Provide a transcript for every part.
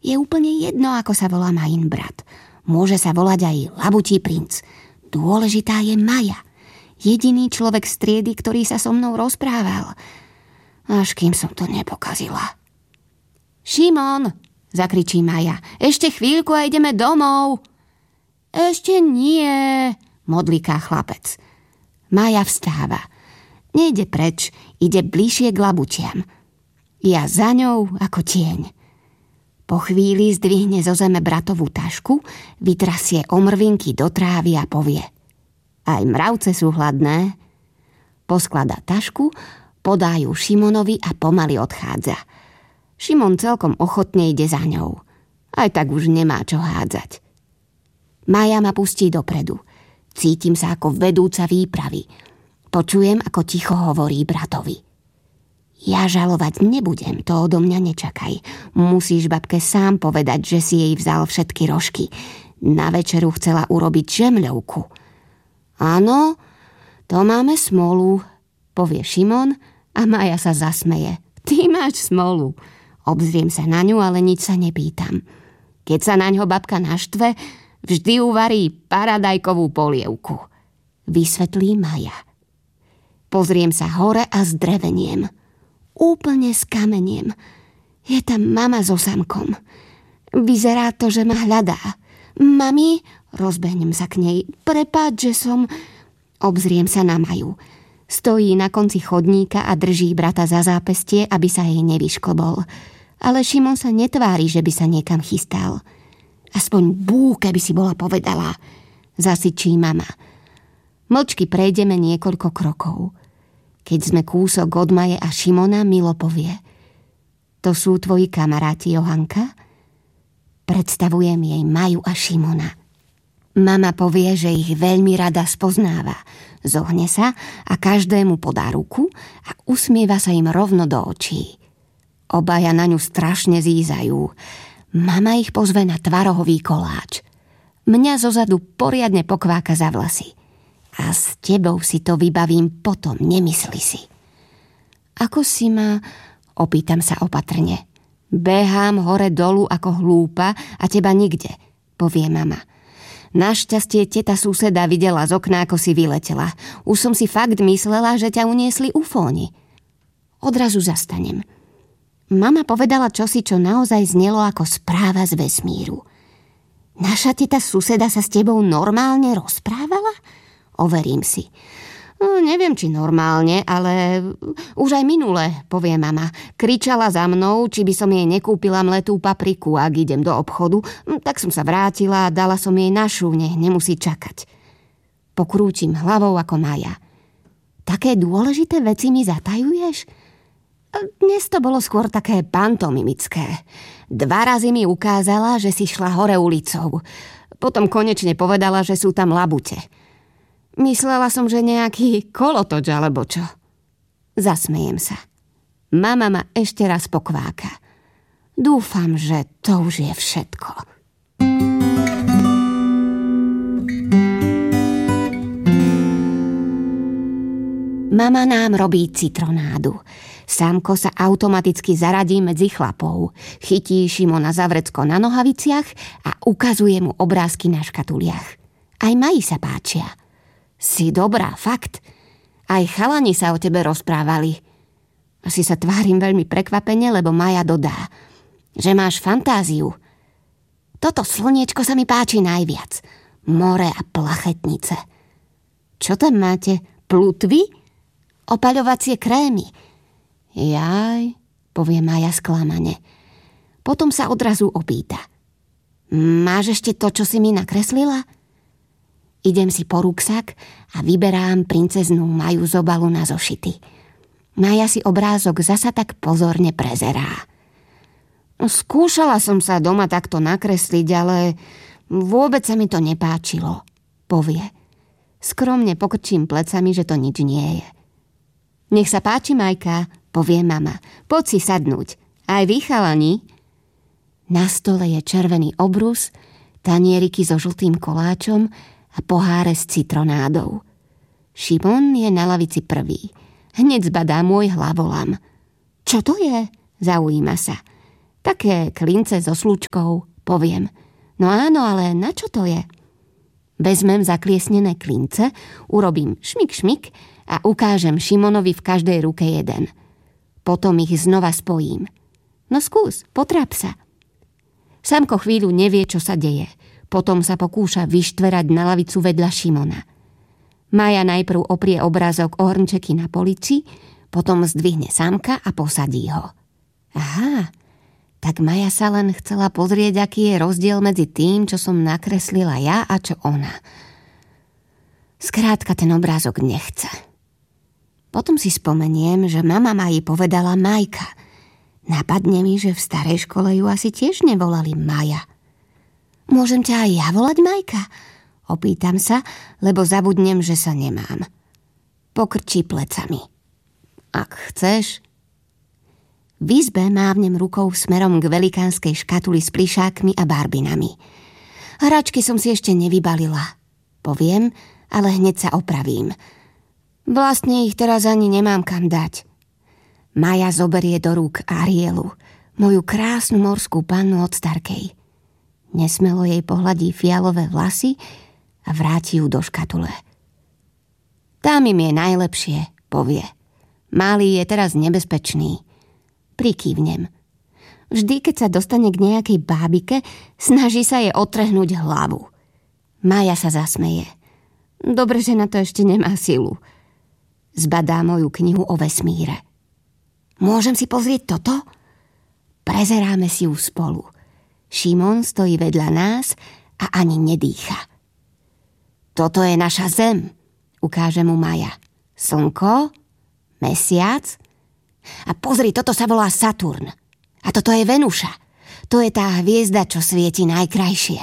Je úplne jedno, ako sa volá Majin brat. Môže sa volať aj Labutí princ. Dôležitá je Maja. Jediný človek z triedy, ktorý sa so mnou rozprával. Až kým som to nepokazila. Šimon, zakričí Maja, ešte chvíľku a ideme domov. Ešte nie, modliká chlapec. Maja vstáva. Nejde preč, ide bližšie k labutiam. Ja za ňou ako tieň. Po chvíli zdvihne zo zeme bratovú tašku, vytrasie omrvinky do trávy a povie: Aj mravce sú hladné. Poskladá tašku, podá ju Šimonovi a pomaly odchádza. Šimon celkom ochotne ide za ňou. Aj tak už nemá čo hádzať. Maja ma pustí dopredu. Cítim sa ako vedúca výpravy. Počujem, ako ticho hovorí bratovi: Ja žalovať nebudem, to odo mňa nečakaj. Musíš babke sám povedať, že si jej vzal všetky rožky. Na večeru chcela urobiť žemľovku. Áno, to máme smolu, povie Šimon a Maja sa zasmeje. Ty máš smolu. Obzriem sa na ňu, ale nič sa nepýtam. Keď sa naňho babka naštve, vždy uvarí paradajkovú polievku. Vysvetlí Maja. Pozriem sa hore a zdreveniem. Úplne skameniem. Je tam mama so Samkom. Vyzerá to, že ma hľadá. Mami, rozbehnem sa k nej. Prepáč, že som... Obzriem sa na Maju. Stojí na konci chodníka a drží brata za zápestie, aby sa jej nevyšklbol. Ale Šimon sa netvári, že by sa niekam chystal. Aspoň bú, keby si bola povedala, zasyčí mama. Mlčky prejdeme niekoľko krokov. Keď sme kúsok od Maje a Šimona, Milo povie: To sú tvoji kamaráti, Johanka? Predstavujem jej Maju a Šimona. Mama povie, že ich veľmi rada spoznáva. Zohne sa a každému podá ruku a usmieva sa im rovno do očí. Obaja na ňu strašne zízajú. Mama ich pozve na tvarohový koláč. Mňa zozadu poriadne pokváka za vlasy. A s tebou si to vybavím potom, nemysli si. Ako si ma... Opýtam sa opatrne. Behám hore dolu ako hlúpa a teba nikde, povie mama. Našťastie teta suseda videla z okna, ako si vyletela. Už som si fakt myslela, že ťa uniesli ufóni. Odrazu zastanem. Mama povedala čosi, čo naozaj znelo ako správa z vesmíru. Naša teta suseda sa s tebou normálne rozprávala? Overím si. Neviem, či normálne, ale už aj minule, povie mama. Kričala za mnou, či by som jej nekúpila mletú papriku, ak idem do obchodu. Tak som sa vrátila a dala som jej našu, nech nemusí čakať. Pokrútim hlavou ako Maja. Také dôležité veci mi zatajuješ? Dnes to bolo skôr také pantomimické. 2 razy mi ukázala, že si šla hore ulicou. Potom konečne povedala, že sú tam labute. Myslela som, že nejaký kolotoč alebo čo. Zasmejem sa. Mama ma ešte raz pokváka. Dúfam, že to už je všetko. Mama nám robí citronádu. Samko sa automaticky zaradí medzi chlapov. Chytí Šimona za vrecko na nohaviciach a ukazuje mu obrázky na škatuliach. Aj Maji sa páčia. Si dobrá, fakt. Aj chalani sa o tebe rozprávali. Asi sa tvárim veľmi prekvapene, lebo Maja dodá, že máš fantáziu. Toto slniečko sa mi páči najviac. More a plachetnice. Čo tam máte? Plutvy? Opaľovacie krémy. Jaj, povie Maja sklamane. Potom sa odrazu opýta. Máš ešte to, čo si mi nakreslila? Idem si po ruksak a vyberám princeznú Maju z obalu na zošity. Maja si obrázok zasa tak pozorne prezerá. Skúšala som sa doma takto nakresliť, ale vôbec sa mi to nepáčilo, povie. Skromne pokrčím plecami, že to nič nie je. Nech sa páči, Majka, povie mama. Poď si sadnúť. Aj vy, chalani? Na stole je červený obrus, tanieriky so žltým koláčom a poháre s citronádou. Šimon je na lavici prvý. Hneď zbadá môj hlavolam. Čo to je? Zaujíma sa. Také klince so slučkou, poviem. No áno, ale na čo to je? Vezmem zakliesnené klince, urobím šmik šmik a ukážem Šimonovi v každej ruke jeden. Potom ich znova spojím. No skús, potráp sa. Samko chvíľu nevie, čo sa deje. Potom sa pokúša vyštverať na lavicu vedľa Šimona. Maja najprv oprie obrázok o hrnčeky na polici, potom zdvihne Samka a posadí ho. Aha, tak Maja sa len chcela pozrieť, aký je rozdiel medzi tým, čo som nakreslila ja a čo ona. Skrátka, ten obrázok nechce. Potom si spomeniem, že mama Maji povedala Majka. Napadne mi, že v starej škole ju asi tiež nevolali Maja. Môžem ťa aj ja volať Majka? Opýtam sa, lebo zabudnem, že sa nemám. Pokrčí plecami. Ak chceš. V izbe mávnem rukou smerom k velikánskej škatuli s plišákmi a barbinami. Hračky som si ešte nevybalila. Poviem, ale hneď sa opravím. Vlastne ich teraz ani nemám kam dať. Maja zoberie do rúk Arielu, moju krásnu morskú pannu od Starkej. Nesmelo jej pohľadí fialové vlasy a vráti ju do škatule. Tam im je najlepšie, povie. Malý je teraz nebezpečný. Prikývnem. Vždy, keď sa dostane k nejakej bábike, snaží sa jej otrhnúť hlavu. Maja sa zasmeje. Dobre, že na to ešte nemá silu. Zbadá moju knihu o vesmíre. Môžem si pozrieť toto? Prezeráme si ju spolu. Šimon stojí vedľa nás a ani nedýcha. Toto je naša Zem, ukáže mu Maja. Slnko, mesiac. A pozri, toto sa volá Saturn. A toto je Venuša. To je tá hviezda, čo svieti najkrajšie.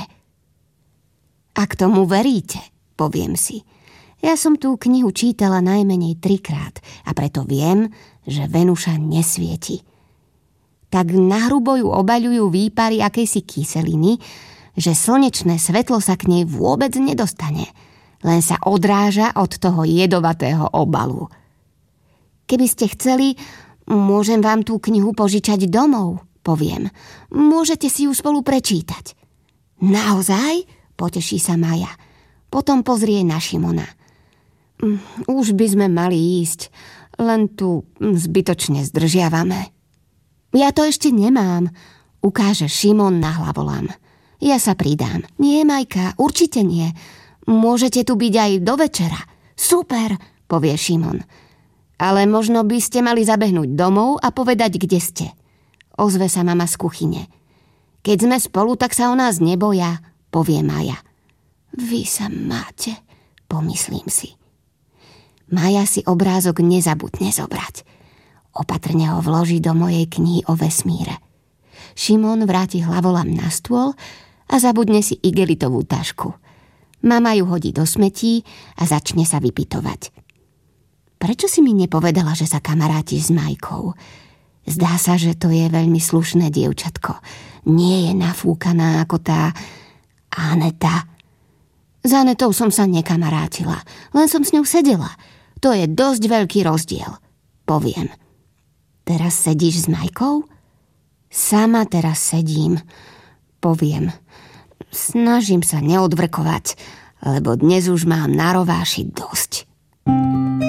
Ak tomu veríte, poviem si. Ja som tú knihu čítala najmenej 3-krát a preto viem, že Venuša nesvieti. Tak nahrubo ju obaľujú výpary akejsi kyseliny, že slnečné svetlo sa k nej vôbec nedostane. Len sa odráža od toho jedovatého obalu. Keby ste chceli, môžem vám tú knihu požičať domov, poviem. Môžete si ju spolu prečítať. Naozaj? Poteší sa Maja. Potom pozrie na Šimona. Už by sme mali ísť, len tu zbytočne zdržiavame. Ja to ešte nemám, ukáže Šimon na hlavolám. Ja sa pridám. Nie, Majka, určite nie. Môžete tu byť aj do večera. Super, povie Šimon. Ale možno by ste mali zabehnúť domov a povedať, kde ste. Ozve sa mama z kuchyne. Keď sme spolu, tak sa o nás neboja, povie Maja. Vy sa máte, pomyslím si. Maja si obrázok nezabudne zobrať. Opatrne ho vloží do mojej knihy o vesmíre. Šimon vráti hlavolám na stôl a zabudne si igelitovú tašku. Mama ju hodí do smetí a začne sa vypytovať. Prečo si mi nepovedala, že sa kamaráti s Majkou? Zdá sa, že to je veľmi slušné dievčatko. Nie je nafúkaná ako tá Aneta. S Anetou som sa nekamarátila, len som s ňou sedela. To je dosť veľký rozdiel, poviem. Teraz sedíš s Majkou? Sama teraz sedím, poviem. Snažím sa neodvrkovať, lebo dnes už mám na rováši dosť.